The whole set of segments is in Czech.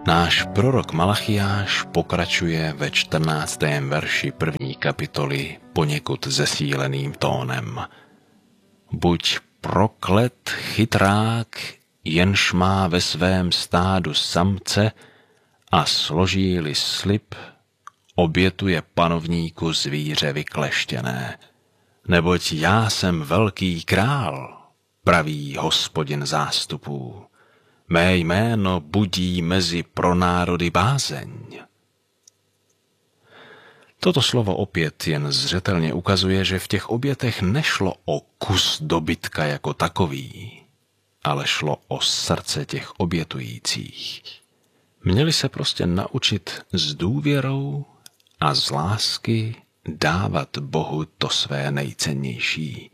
Náš prorok Malachiáš pokračuje ve 14. verši 1. kapitoly poněkud zesíleným tónem. Buď proklet chytrák, jenž má ve svém stádu samce a složí-li slib, obětuje panovníku zvíře vykleštěné. Neboť já jsem velký král, praví Hospodin zástupů. Mé jméno budí mezi pronárody bázeň. Toto slovo opět jen zřetelně ukazuje, že v těch obětech nešlo o kus dobytka jako takový, ale šlo o srdce těch obětujících. Měli se prostě naučit s důvěrou a z lásky dávat Bohu to své nejcennější.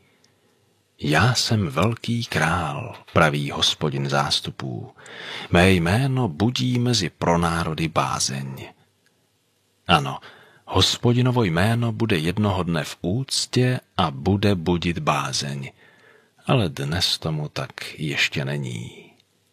Já jsem velký král, praví Hospodin zástupů. Mé jméno budí mezi pronárody bázeň. Ano, Hospodinovo jméno bude jednoho dne v úctě a bude budit bázeň. Ale dnes tomu tak ještě není.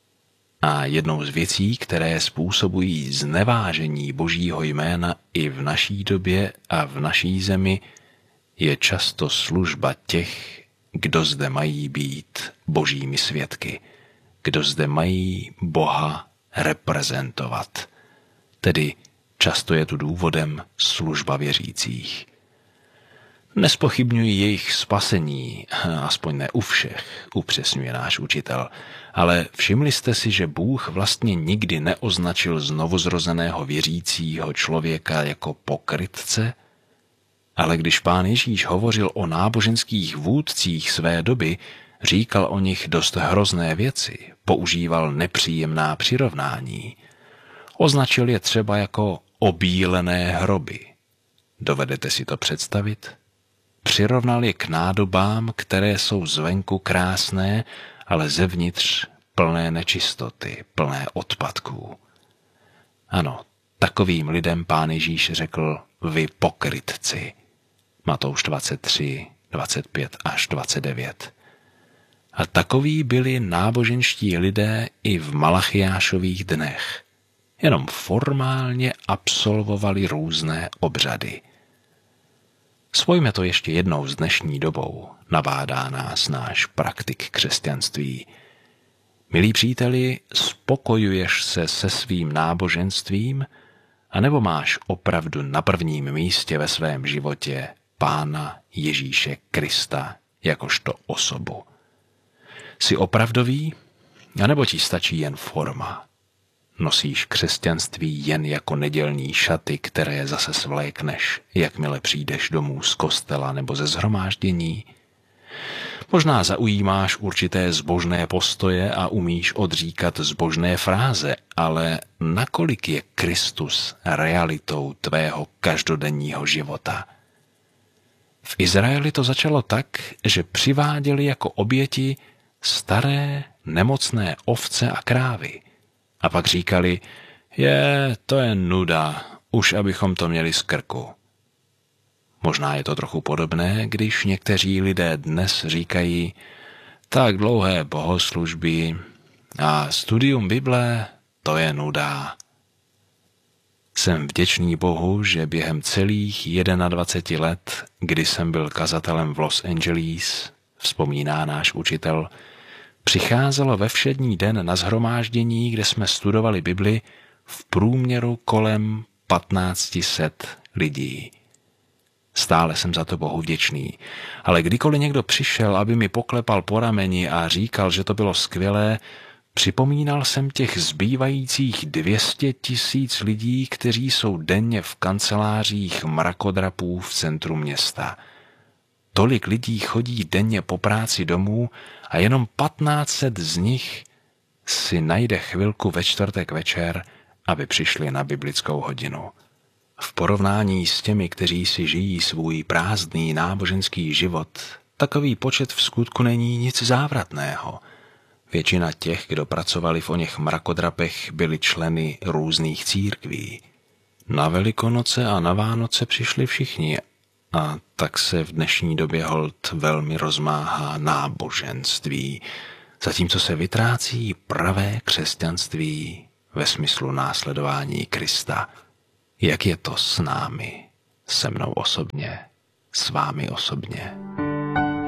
A jednou z věcí, které způsobují znevážení Božího jména i v naší době a v naší zemi, je často služba těch, kdo zde mají být božími svědky, kdo zde mají Boha reprezentovat. Tedy často je tu důvodem služba věřících. Nespochybňuji jejich spasení, aspoň ne u všech, upřesňuje náš učitel, ale všimli jste si, že Bůh vlastně nikdy neoznačil znovuzrozeného věřícího člověka jako pokrytce? Ale když Pán Ježíš hovořil o náboženských vůdcích své doby, říkal o nich dost hrozné věci, používal nepříjemná přirovnání. Označil je třeba jako obílené hroby. Dovedete si to představit? Přirovnal je k nádobám, které jsou zvenku krásné, ale zevnitř plné nečistoty, plné odpadků. Ano, takovým lidem Pán Ježíš řekl: vy pokrytci. Matouš 23, 25 až 29. A takoví byli náboženští lidé i v Malachiášových dnech. Jenom formálně absolvovali různé obřady. Spojme to ještě jednou s dnešní dobou, nabádá nás náš praktik křesťanství. Milí příteli, spokojuješ se se svým náboženstvím, anebo máš opravdu na prvním místě ve svém životě Pána Ježíše Krista jakožto osobu? Jsi opravdový, anebo ti stačí jen forma? Nosíš křesťanství jen jako nedělní šaty, které zase svlékneš, jakmile přijdeš domů z kostela nebo ze shromáždění? Možná zaujímáš určité zbožné postoje a umíš odříkat zbožné fráze, ale nakolik je Kristus realitou tvého každodenního života? V Izraeli to začalo tak, že přiváděli jako oběti staré, nemocné ovce a krávy. A pak říkali: to je nuda, už abychom to měli z krku. Možná je to trochu podobné, když někteří lidé dnes říkají: tak dlouhé bohoslužby a studium Bible, to je nuda. Jsem vděčný Bohu, že během celých 21 let, kdy jsem byl kazatelem v Los Angeles, vzpomíná náš učitel, přicházelo ve všední den na shromáždění, kde jsme studovali Bibli, v průměru kolem 1500 lidí. Stále jsem za to Bohu vděčný, ale kdykoliv někdo přišel, aby mi poklepal po rameni a říkal, že to bylo skvělé, připomínal jsem těch zbývajících 200 000 lidí, kteří jsou denně v kancelářích mrakodrapů v centru města. Tolik lidí chodí denně po práci domů a jenom 1500 z nich si najde chvilku ve čtvrtek večer, aby přišli na biblickou hodinu. V porovnání s těmi, kteří si žijí svůj prázdný náboženský život, takový počet v skutku není nic závratného. Většina těch, kdo pracovali v oněch mrakodrapech, byli členy různých církví. Na Velikonoce a na Vánoce přišli všichni, a tak se v dnešní době holt velmi rozmáhá náboženství, zatímco se vytrácí pravé křesťanství ve smyslu následování Krista. Jak je to s námi, se mnou osobně, s vámi osobně?